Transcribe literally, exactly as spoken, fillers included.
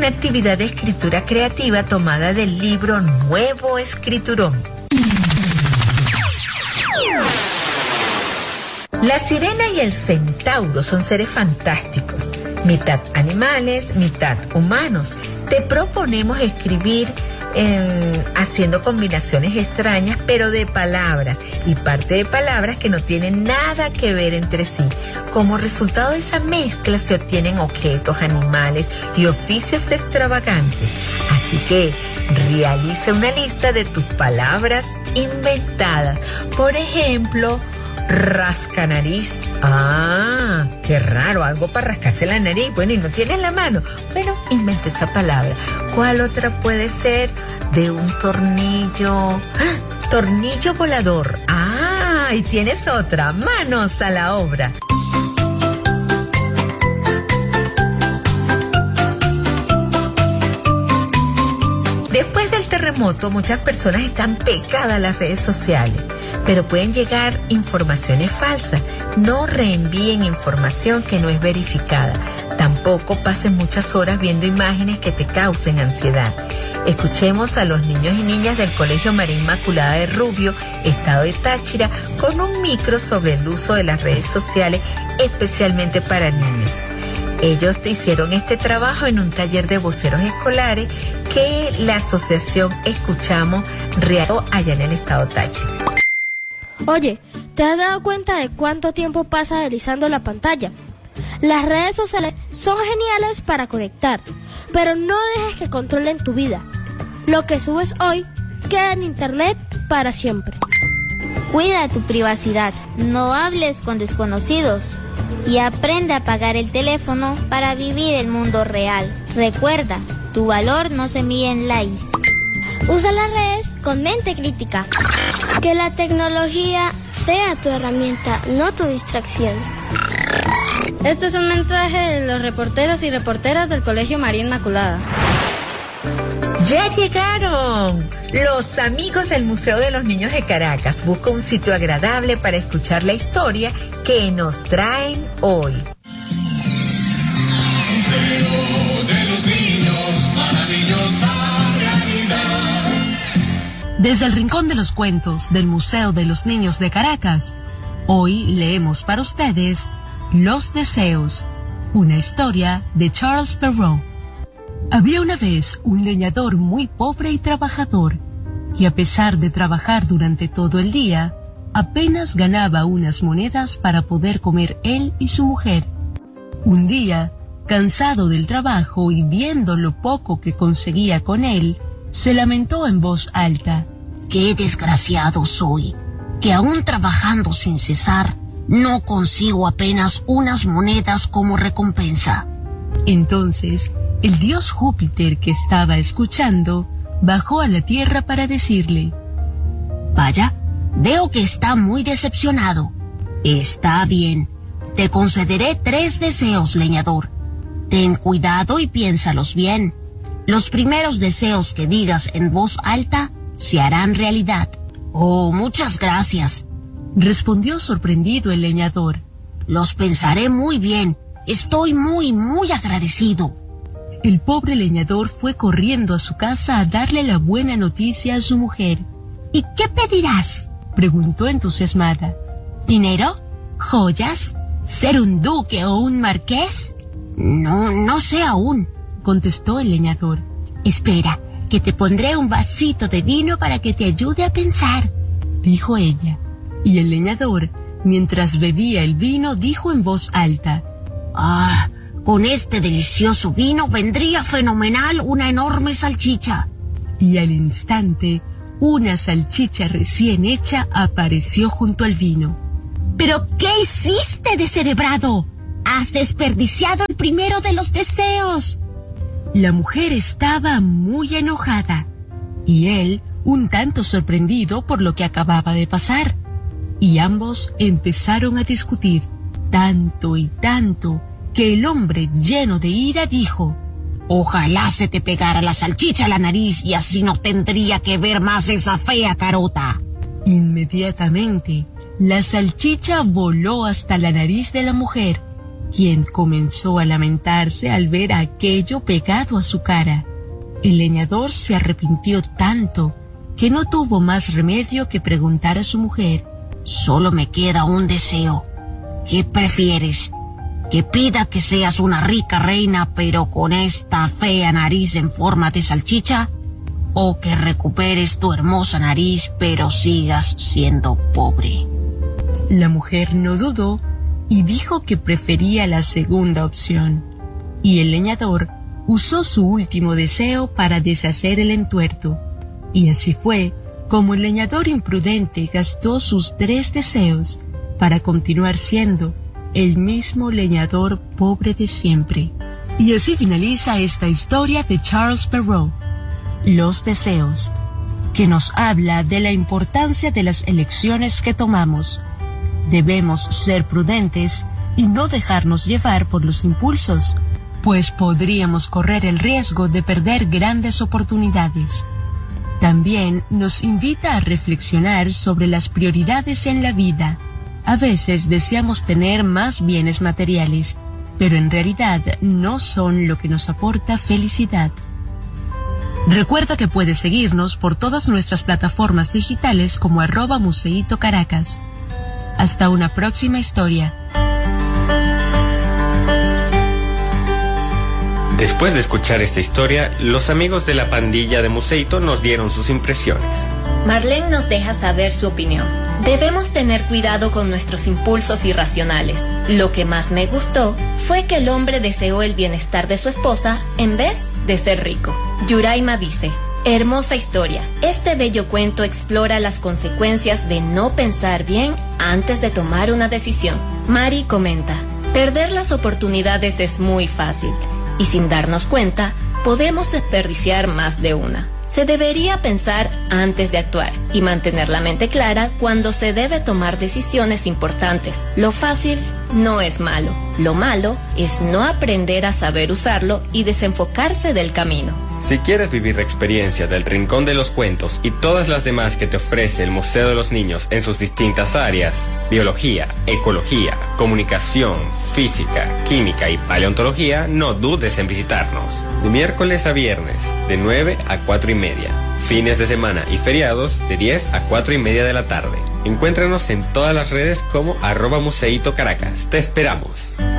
una actividad de escritura creativa tomada del libro Nuevo Escriturón. La sirena y el centauro son seres fantásticos, mitad animales, mitad humanos. Te proponemos escribir eh, haciendo combinaciones extrañas, pero de palabras, y parte de palabras que no tienen nada que ver entre sí. Como resultado de esa mezcla se obtienen objetos, animales y oficios extravagantes. Así que realiza una lista de tus palabras inventadas. Por ejemplo, rascanariz. Ah, qué raro, algo para rascarse la nariz. Bueno, y no tienes la mano. Bueno, inventa esa palabra. ¿Cuál otra puede ser? De un tornillo. ¡Ah! Tornillo volador. Ah, y tienes otra. Manos a la obra. Después del terremoto, muchas personas están pegadas a las redes sociales, pero pueden llegar informaciones falsas. No reenvíen información que no es verificada. Tampoco pasen muchas horas viendo imágenes que te causen ansiedad. Escuchemos a los niños y niñas del Colegio María Inmaculada de Rubio, Estado de Táchira, con un micro sobre el uso de las redes sociales, especialmente para niños. Ellos te hicieron este trabajo en un taller de voceros escolares que la asociación Escuchamos realizó allá en el estado Táchira. Oye, ¿te has dado cuenta de cuánto tiempo pasa deslizando la pantalla? Las redes sociales son geniales para conectar, pero no dejes que controlen tu vida. Lo que subes hoy queda en internet para siempre. Cuida tu privacidad, no hables con desconocidos y aprende a apagar el teléfono para vivir el mundo real. Recuerda, tu valor no se mide en likes. Usa las redes con mente crítica. Que la tecnología sea tu herramienta, no tu distracción. Este es un mensaje de los reporteros y reporteras del Colegio María Inmaculada. ¡Ya llegaron! Los amigos del Museo de los Niños de Caracas. Busca un sitio agradable para escuchar la historia que nos traen hoy. Museo de los Niños, maravillosa realidad. Desde el Rincón de los Cuentos del Museo de los Niños de Caracas, hoy leemos para ustedes Los Deseos, una historia de Charles Perrault. Había una vez un leñador muy pobre y trabajador, que a pesar de trabajar durante todo el día, apenas ganaba unas monedas para poder comer él y su mujer. Un día, cansado del trabajo y viendo lo poco que conseguía con él, se lamentó en voz alta: ¡Qué desgraciado soy! Que aún trabajando sin cesar, no consigo apenas unas monedas como recompensa. Entonces, el dios Júpiter, que estaba escuchando, bajó a la tierra para decirle: Vaya, veo que está muy decepcionado. Está bien, te concederé tres deseos, leñador. Ten cuidado y piénsalos bien. Los primeros deseos que digas en voz alta se harán realidad. Oh, muchas gracias, respondió sorprendido el leñador. Los pensaré muy bien. Estoy muy, muy agradecido. El pobre leñador fue corriendo a su casa a darle la buena noticia a su mujer. ¿Y qué pedirás?, preguntó entusiasmada. ¿Dinero? ¿Joyas? ¿Ser un duque o un marqués? No, no sé aún, contestó el leñador. Espera, que te pondré un vasito de vino para que te ayude a pensar, dijo ella. Y el leñador, mientras bebía el vino, dijo en voz alta: Ah, con este delicioso vino vendría fenomenal una enorme salchicha. Y al instante, una salchicha recién hecha apareció junto al vino. ¿Pero qué hiciste, descerebrado? Has desperdiciado el primero de los deseos. La mujer estaba muy enojada y él un tanto sorprendido por lo que acababa de pasar. Y ambos empezaron a discutir, tanto y tanto, que el hombre, lleno de ira, dijo: Ojalá se te pegara la salchicha a la nariz y así no tendría que ver más esa fea carota. Inmediatamente, la salchicha voló hasta la nariz de la mujer quien comenzó a lamentarse al ver aquello pegado a su cara. El leñador se arrepintió tanto que no tuvo más remedio que preguntar a su mujer: Solo me queda un deseo. ¿Qué prefieres? ¿Que pida que seas una rica reina pero con esta fea nariz en forma de salchicha? ¿O que recuperes tu hermosa nariz pero sigas siendo pobre? La mujer no dudó y dijo que prefería la segunda opción. Y el leñador usó su último deseo para deshacer el entuerto. Y así fue como el leñador imprudente gastó sus tres deseos para continuar siendo el mismo leñador pobre de siempre. Y así finaliza esta historia de Charles Perrault, Los deseos, que nos habla de la importancia de las elecciones que tomamos. Debemos ser prudentes y no dejarnos llevar por los impulsos, pues podríamos correr el riesgo de perder grandes oportunidades. También nos invita a reflexionar sobre las prioridades en la vida. A veces deseamos tener más bienes materiales, pero en realidad no son lo que nos aporta felicidad. Recuerda que puedes seguirnos por todas nuestras plataformas digitales como arroba Museito Caracas. Hasta una próxima historia. Después de escuchar esta historia, los amigos de la pandilla de Museito nos dieron sus impresiones. Marlene nos deja saber su opinión. Debemos tener cuidado con nuestros impulsos irracionales. Lo que más me gustó fue que el hombre deseó el bienestar de su esposa en vez de ser rico. Yuraima dice: hermosa historia. Este bello cuento explora las consecuencias de no pensar bien antes de tomar una decisión. Mari comenta: perder las oportunidades es muy fácil y sin darnos cuenta podemos desperdiciar más de una. Se debería pensar antes de actuar y mantener la mente clara cuando se debe tomar decisiones importantes. Lo fácil no es malo. Lo malo es no aprender a saber usarlo y desenfocarse del camino. Si quieres vivir la experiencia del Rincón de los Cuentos y todas las demás que te ofrece el Museo de los Niños en sus distintas áreas, biología, ecología, comunicación, física, química y paleontología, no dudes en visitarnos. De miércoles a viernes, de nueve a cuatro y media. Fines de semana y feriados, de diez a cuatro y media de la tarde. Encuéntranos en todas las redes como arroba Museito Caracas. Te esperamos.